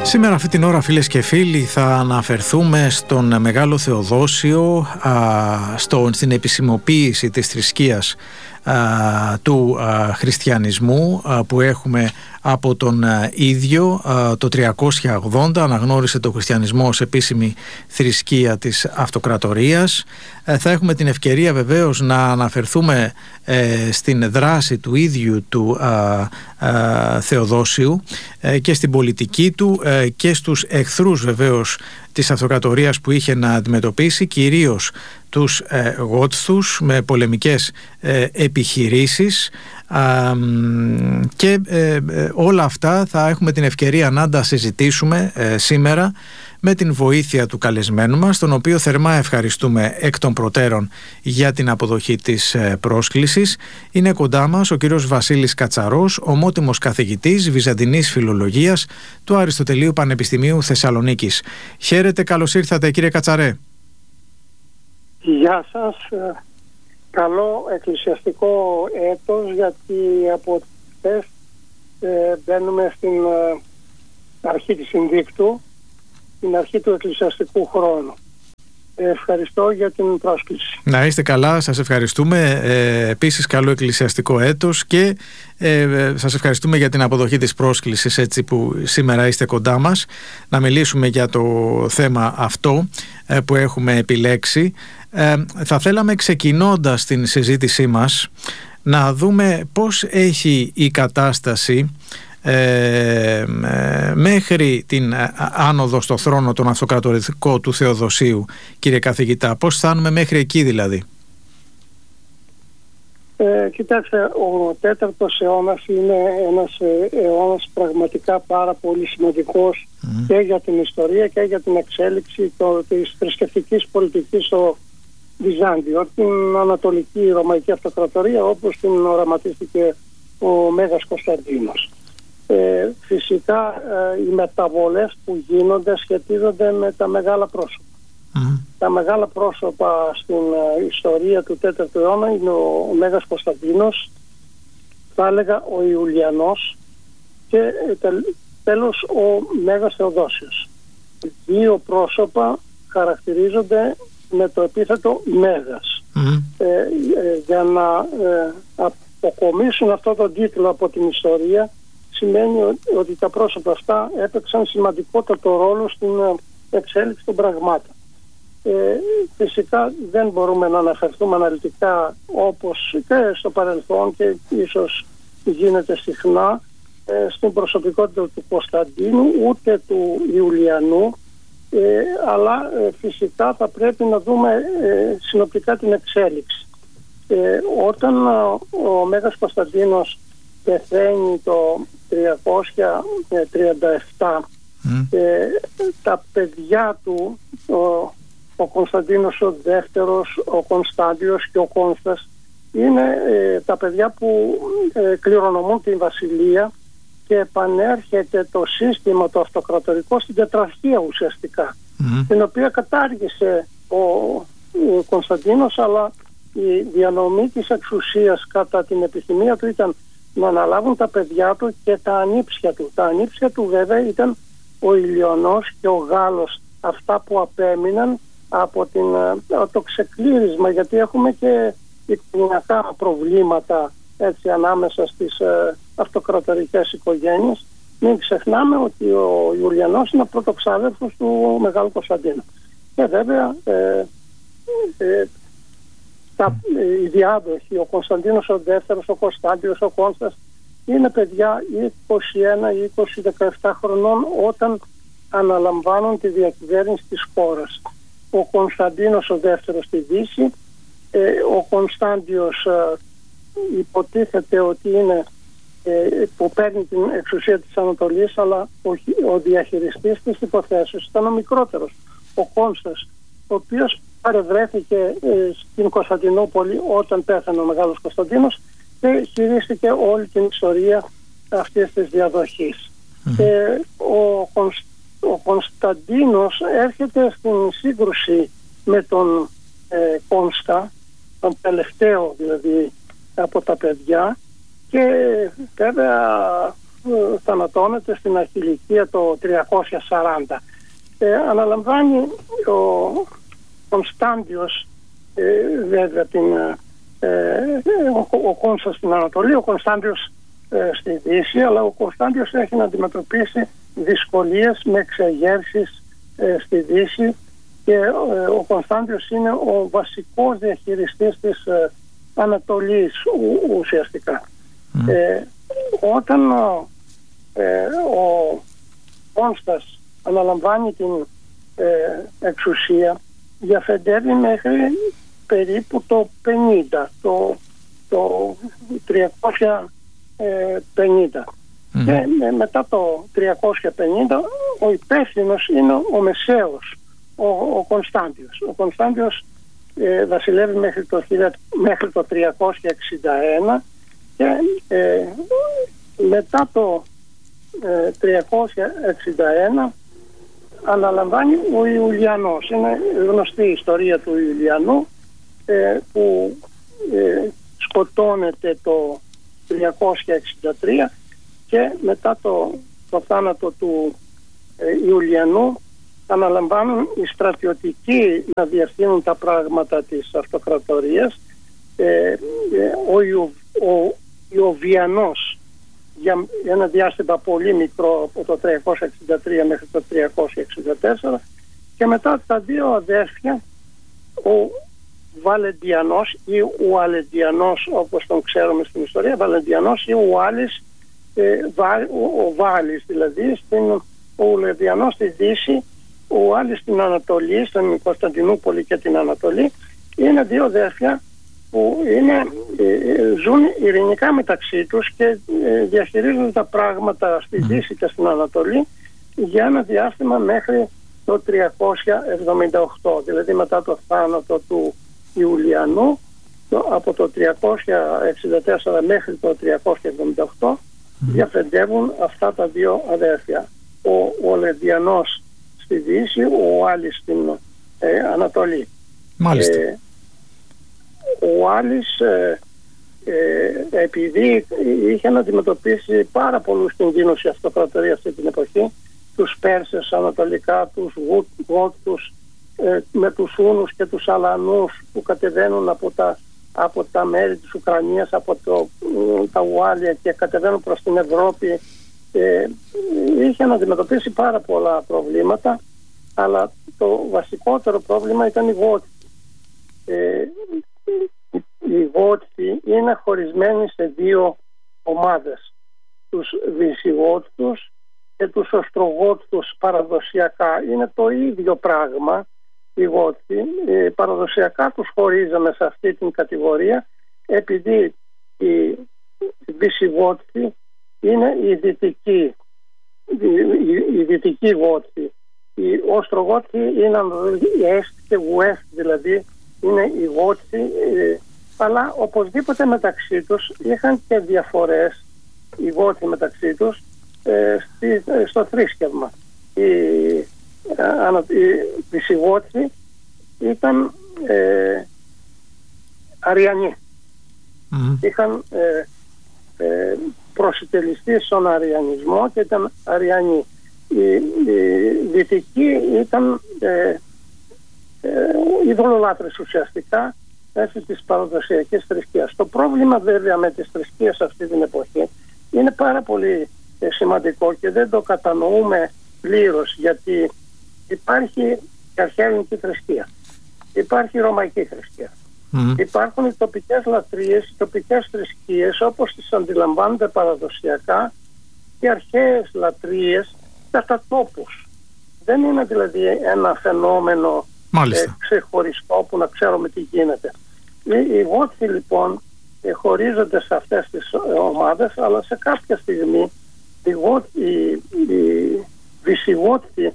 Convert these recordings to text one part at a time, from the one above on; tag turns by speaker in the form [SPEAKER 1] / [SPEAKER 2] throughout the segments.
[SPEAKER 1] Σήμερα αυτή την ώρα, φίλες και φίλοι, θα αναφερθούμε στον Μεγάλο Θεοδόσιο, στην επισημοποίηση της θρησκείας του χριστιανισμού που έχουμε από τον ίδιο. Το 380 αναγνώρισε το χριστιανισμό ως επίσημη θρησκεία της αυτοκρατορίας. Θα έχουμε την ευκαιρία βεβαίως να αναφερθούμε στην δράση του ίδιου του Θεοδόσιου και στην πολιτική του και στους εχθρούς βεβαίως της αυτοκρατορίας που είχε να αντιμετωπίσει, κυρίως τους Γότθους με πολεμικές επιχειρήσεις, και όλα αυτά θα έχουμε την ευκαιρία να τα συζητήσουμε σήμερα με την βοήθεια του καλεσμένου μας, τον οποίο θερμά ευχαριστούμε εκ των προτέρων για την αποδοχή της πρόσκλησης. Είναι κοντά μας ο κύριος Βασίλης Κατσαρός, ομότιμος καθηγητής βυζαντινής φιλολογίας του Αριστοτελείου Πανεπιστημίου Θεσσαλονίκης. Χαίρετε, καλώς ήρθατε κύριε Κατσαρέ.
[SPEAKER 2] Γεια σας. Καλό εκκλησιαστικό έτος, γιατί από χθες μπαίνουμε στην αρχή της Συνδίκτου, την αρχή του εκκλησιαστικού χρόνου. Ευχαριστώ για την πρόσκληση.
[SPEAKER 1] Να είστε καλά, σας ευχαριστούμε. Επίσης καλό εκκλησιαστικό έτος και σας ευχαριστούμε για την αποδοχή της πρόσκλησης, έτσι που σήμερα είστε κοντά μας, να μιλήσουμε για το θέμα αυτό που έχουμε επιλέξει. Θα θέλαμε, ξεκινώντας την συζήτησή μας, να δούμε πώς έχει η κατάσταση μέχρι την άνοδο στο θρόνο τον αυτοκρατορικό του Θεοδοσίου, κύριε καθηγητά. Πώς φτάνουμε μέχρι εκεί δηλαδή?
[SPEAKER 2] Κοιτάξτε, ο 4ος αιώνας είναι ένας αιώνας πραγματικά πάρα πολύ σημαντικός και για την ιστορία και για την εξέλιξη της θρησκευτικής πολιτικής στο Βυζάντιο, την Ανατολική Ρωμαϊκή Αυτοκρατορία, όπως την οραματίστηκε ο Μέγας Κωνσταντίνος. Φυσικά οι μεταβολές που γίνονται σχετίζονται με τα μεγάλα πρόσωπα. Τα μεγάλα πρόσωπα στην ιστορία του 4ου αιώνα είναι ο Μέγας Κωνσταντίνος, θα έλεγα ο Ιουλιανός και τέλος ο Μέγας Θεοδόσιος. Δύο πρόσωπα χαρακτηρίζονται με το επίθετο Μέγας. Για να αποκομίσουν αυτό τον τίτλο από την ιστορία, σημαίνει ότι τα πρόσωπα αυτά έπαιξαν σημαντικότατο ρόλο στην εξέλιξη των πραγμάτων. Φυσικά δεν μπορούμε να αναφερθούμε αναλυτικά, όπως και στο παρελθόν και ίσως γίνεται συχνά, στην προσωπικότητα του Κωνσταντίνου ούτε του Ιουλιανού, αλλά φυσικά θα πρέπει να δούμε συνοπτικά την εξέλιξη. Όταν ο Μέγας Κωνσταντίνος πεθαίνει το 337, τα παιδιά του, ο Κωνσταντίνος ο δεύτερος, ο Κωνσταντιος και ο Κόνστας, είναι τα παιδιά που κληρονομούν την βασιλεία και επανέρχεται το σύστημα το αυτοκρατορικό στην τετραρχία ουσιαστικά, την οποία κατάργησε ο Κωνσταντίνος, αλλά η διανομή της εξουσίας κατά την επιθυμία του ήταν να αναλάβουν τα παιδιά του και τα ανήψια του. Τα ανήψια του βέβαια ήταν ο Ηλιονός και ο Γάλλος, αυτά που απέμειναν από το ξεκλήρισμα, γιατί έχουμε και οικογενειακά προβλήματα έτσι ανάμεσα στις αυτοκρατορικές οικογένειες. Μην ξεχνάμε ότι ο Ιουλιανός είναι πρωτοξάδερφος του Μεγάλου Κωνσταντίνου. Και βέβαια οι διάδοχοι, ο Κωνσταντίνος ο δεύτερος, ο Κωνσταντιος, ο Κόνστας, είναι παιδιά 21 ή 17 χρονών όταν αναλαμβάνουν τη διακυβέρνηση της χώρας. Ο Κωνσταντίνος ο δεύτερος στη Δύση, ο Κωνσταντιος υποτίθεται ότι είναι που παίρνει την εξουσία της Ανατολής, αλλά ο διαχειριστής της υποθέσεως ήταν ο μικρότερος, ο Κόνστας, ο οποίος παρευρέθηκε στην Κωνσταντινούπολη όταν πέθανε ο Μεγάλος Κωνσταντίνος και χειρίστηκε όλη την ιστορία αυτής της διαδοχής. Ο Κωνσταντίνος έρχεται στην σύγκρουση με τον Κόνστα, τον τελευταίο δηλαδή από τα παιδιά, και βέβαια θανατώνεται στην ηλικία το 340. Αναλαμβάνει ο Κωνσταντιος βέβαια ο Κόνστας στην Ανατολή, ο Κωνσταντιος στη Δύση, αλλά ο Κωνσταντιος έχει να αντιμετωπίσει δυσκολίες με εξεγέρσεις στη Δύση και ο Κωνσταντιος είναι ο βασικός διαχειριστής της Ανατολής ουσιαστικά. Όταν ο Κόνστας αναλαμβάνει την εξουσία, διαφεντεύει μέχρι περίπου το 50, το 350. Και μετά το 350 ο υπεύθυνος είναι ο Μεσαίος, ο Κωνσταντιος. Ο Κωνσταντιος βασιλεύει μέχρι το 361 και μετά το 361 αναλαμβάνει ο Ιουλιανός. Είναι γνωστή η ιστορία του Ιουλιανού που σκοτώνεται το 363 και μετά το θάνατο του Ιουλιανού αναλαμβάνουν οι στρατιωτικοί να διευθύνουν τα πράγματα της αυτοκρατορίας. Ο Ιωβιανός για ένα διάστημα πολύ μικρό από το 363 μέχρι το 364 και μετά τα δύο αδέρφια, ο Βαλεντιανός ή ο Αλεντιανός όπως τον ξέρουμε στην ιστορία, Βαλεντιανός ή ο Άλλης, ο Βάλης δηλαδή, ο Ουλεδιανός στη Δύση, ο Άλλης στην Ανατολή, στην Κωνσταντινούπολη και την Ανατολή. Είναι δύο αδέρφια που ζουν ειρηνικά μεταξύ τους και διαχειρίζονται τα πράγματα στη Δύση και στην Ανατολή για ένα διάστημα μέχρι το 378, δηλαδή μετά το θάνατο του Ιουλιανού, από το 364 μέχρι το 378 διαφεντεύουν αυτά τα δύο αδέρφια. Ο Λεδιανός στη Δύση, ο Άλλης στην Ανατολή.
[SPEAKER 1] Μάλιστα.
[SPEAKER 2] Ο Άλλης επειδή είχε να αντιμετωπίσει πάρα πολλούς κινδύνους η αυτοκρατορία αυτή την εποχή, τους Πέρσες ανατολικά, τους Γότους, με τους Ούνους και τους Αλανούς που κατεβαίνουν από τα μέρη της Ουκρανίας, από τα Ουάλια και κατεβαίνουν προς την Ευρώπη. Είχε να αντιμετωπίσει πάρα πολλά προβλήματα, αλλά το βασικότερο πρόβλημα ήταν οι Γότοι. Οι Γότοι είναι χωρισμένοι σε δύο ομάδες, τους Βυσιγότους και τους Οστρογότους παραδοσιακά. Είναι το ίδιο πράγμα οι Γότοι. Παραδοσιακά τους χωρίζαμε σε αυτή την κατηγορία επειδή οι Βυσιγότοι είναι οι δυτικοί Γότοι. Οι Οστρογότοι είναι Est και West, δηλαδή είναι οι Γότοι, αλλά οπωσδήποτε μεταξύ τους είχαν και διαφορές οι Γότοι μεταξύ τους στο θρήσκευμα. Οι Βυσιγότοι ήταν Αριανοί. Είχαν προσιτελιστεί στον Αριανισμό και ήταν Αριανοί. Οι Δυτικοί ήταν ειδωλολάτρες ουσιαστικά της παραδοσιακής θρησκείας. Το πρόβλημα βέβαια με τις θρησκείες αυτή την εποχή είναι πάρα πολύ σημαντικό και δεν το κατανοούμε πλήρως, γιατί υπάρχει η αρχαία ελληνική θρησκεία, υπάρχει η ρωμαϊκή θρησκεία, υπάρχουν οι τοπικές λατρείες, οι τοπικές θρησκείες όπως τις αντιλαμβάνονται παραδοσιακά και αρχαίες λατρείες κατά τόπους. Δεν είναι δηλαδή ένα φαινόμενο ξεχωριστό που να ξέρουμε τι γίνεται. Οι Γότοι λοιπόν χωρίζονται σε αυτές τις ομάδες, αλλά σε κάποια στιγμή οι Βυσιγότοι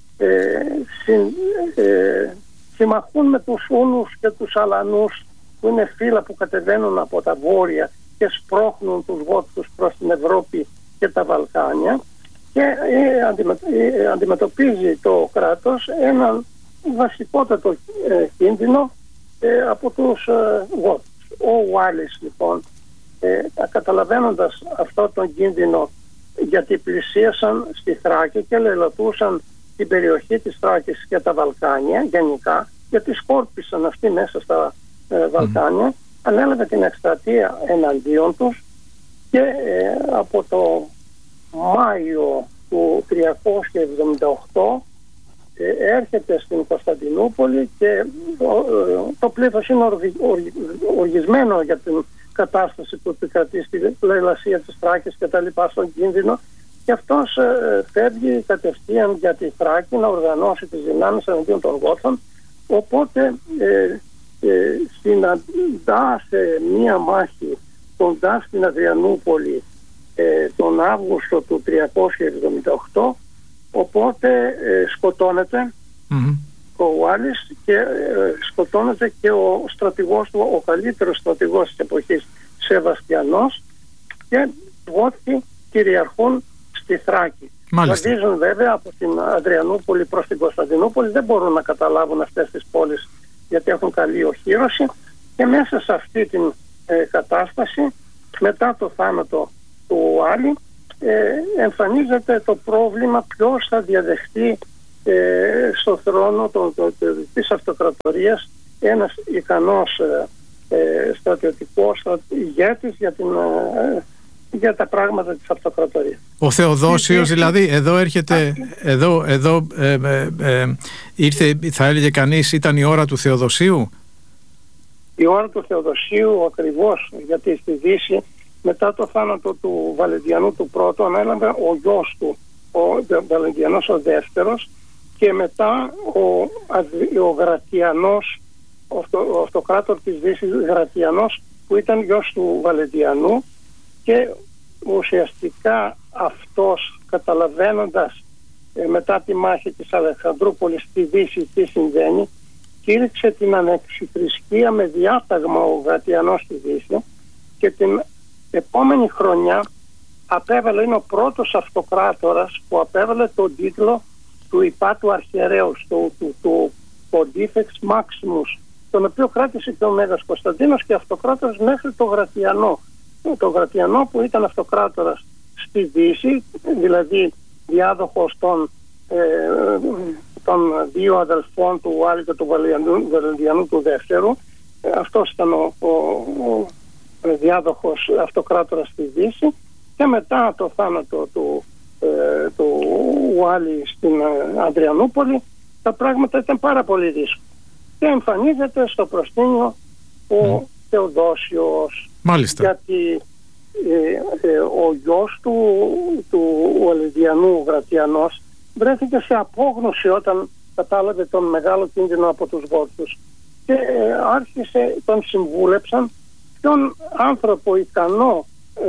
[SPEAKER 2] συμμαχούν με τους Ούνους και τους Αλανούς, που είναι φύλλα που κατεβαίνουν από τα βόρεια και σπρώχνουν τους Γότους προς την Ευρώπη και τα Βαλκάνια, και αντιμετωπίζει το κράτος έναν βασικότατο κίνδυνο από τους Γότους. Ο Ουάλης λοιπόν, καταλαβαίνοντας αυτό τον κίνδυνο γιατί πλησίασαν στη Θράκη και λαιλατούσαν την περιοχή της Θράκης και τα Βαλκάνια γενικά, γιατί σκόρπισαν αυτοί μέσα στα Βαλκάνια, ανέλαβε την εκστρατεία εναντίον τους και από το Μάιο του 378 έρχεται στην Κωνσταντινούπολη και το πλήθος είναι οργισμένο για την κατάσταση που επικρατεί στη λαιλασία της Θράκης και τα λοιπά, στον κίνδυνο, και αυτός φεύγει κατευθείαν για τη Θράκη να οργανώσει τις δυνάμεις εναντίον των Γόθων. Οπότε συναντά σε μία μάχη κοντά στην Αδριανούπολη τον Αύγουστο του 378, οπότε σκοτώνεται ο Ουάλης και σκοτώνεται και ο στρατηγός του, ο καλύτερος στρατηγός της εποχής, Σεβαστιανός, και Γόθοι κυριαρχούν στη Θράκη. Βαδίζουν βέβαια από την Αδριανούπολη προς την Κωνσταντινούπολη, δεν μπορούν να καταλάβουν αυτές τις πόλεις γιατί έχουν καλή οχύρωση, και μέσα σε αυτή την κατάσταση, μετά το θάνατο του Ουάλη, εμφανίζεται το πρόβλημα ποιος θα διαδεχτεί στο θρόνο της αυτοκρατορίας ένας ικανός στρατιωτικός ήρτης για τα πράγματα της αυτοκρατορίας.
[SPEAKER 1] Ο Θεοδόσιος δηλαδή, εδώ έρχεται, ήρθε, θα έλεγε κανείς, ήταν η ώρα του Θεοδοσίου.
[SPEAKER 2] Η ώρα του Θεοδοσίου ακριβώς, γιατί στη Δύση μετά το θάνατο του Βαλεντιανού του πρώτου ανέλαβε ο γιος του, ο Βαλεντιανός ο δεύτερος, και μετά ο Γρατιανός, ο αυτοκράτορ της Δύσης Γρατιανός, που ήταν γιος του Βαλεντιανού, και ουσιαστικά αυτός, καταλαβαίνοντας μετά τη μάχη της Αλεξανδρούπολης στη Δύση τι συμβαίνει, κήρυξε την ανεξιθρησκεία με διάταγμα ο Γρατιανός στη Δύση, και την επόμενη χρονιά απέβαλε, είναι ο πρώτος αυτοκράτορας που απέβαλε τον τίτλο του υπάτου αρχιερέως, του Pontifex Maximus, τον οποίο κράτησε και ο Μέγας Κωνσταντίνος και αυτοκράτορας μέχρι το Γρατιανό. Το Γρατιανό που ήταν αυτοκράτορας στη Δύση, δηλαδή διάδοχος των δύο αδελφών του Ουάλη και του Βαλεντιανού του δεύτερου. Αυτός ήταν ο διάδοχος αυτοκράτορας στη Δύση, και μετά το θάνατο του Ουάλη στην Αδριανούπολη τα πράγματα ήταν πάρα πολύ δύσκολα και εμφανίζεται στο προσκήνιο ο Θεοδόσιος.
[SPEAKER 1] Μάλιστα.
[SPEAKER 2] Γιατί ο γιος του Βαλεντιανού Γρατιανός βρέθηκε σε απόγνωση όταν κατάλαβε τον μεγάλο κίνδυνο από τους Γόθους, και τον συμβούλεψαν ποιον άνθρωπο ικανό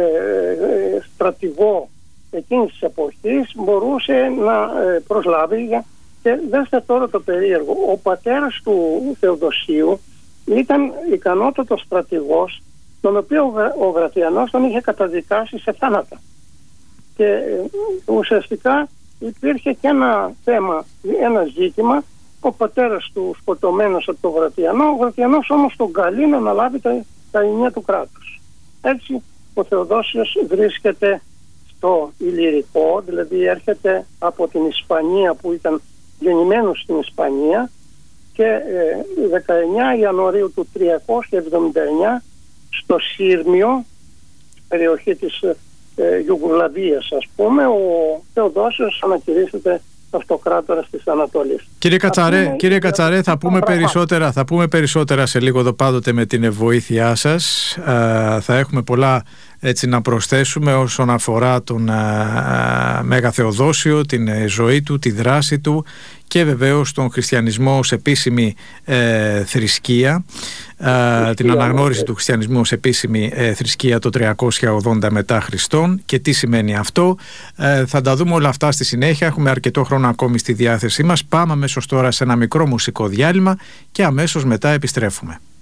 [SPEAKER 2] στρατηγό εκείνης της εποχής μπορούσε να προσλάβει. Και δέστε τώρα το περίεργο, ο πατέρας του Θεοδοσίου ήταν ικανότατος στρατηγός, τον οποίο ο Γρατιανός τον είχε καταδικάσει σε θάνατα, και ουσιαστικά υπήρχε και ένα θέμα, ένα ζήτημα, ο πατέρας του σκοτωμένος από τον Γρατιανό, ο Γρατιανός όμως τον καλεί να αναλάβει τα ενία του κράτους. Έτσι ο Θεοδόσιος βρίσκεται στο Ηλυρικό, δηλαδή έρχεται από την Ισπανία, που ήταν γεννημένος στην Ισπανία, και 19 Ιανουαρίου του 379 στο Σύρμιο, περιοχή της Ιουγκοσλαβίας ας πούμε, ο Θεοδόσιος ανακηρύσσεται αυτοκράτορας της Ανατολής.
[SPEAKER 1] Κύριε Κατσαρέ, θα πούμε περισσότερα σε λίγο εδώ, πάντοτε με την βοήθειά σας. Θα έχουμε πολλά έτσι να προσθέσουμε όσον αφορά τον Μέγα Θεοδόσιο, την ζωή του, τη δράση του, και βεβαίως τον χριστιανισμό ως επίσημη θρησκεία, την αναγνώριση του χριστιανισμού ως επίσημη θρησκεία το 380 μετά Χριστόν, και τι σημαίνει αυτό. Θα τα δούμε όλα αυτά στη συνέχεια. Έχουμε αρκετό χρόνο ακόμη στη διάθεσή μας. Πάμε αμέσως τώρα σε ένα μικρό μουσικό διάλειμμα και αμέσως μετά επιστρέφουμε.